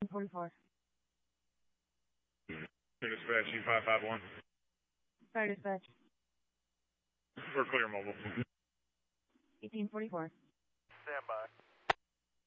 1844. Dispatch, E551. Fire dispatch. We're clear mobile. 1844. Stand by.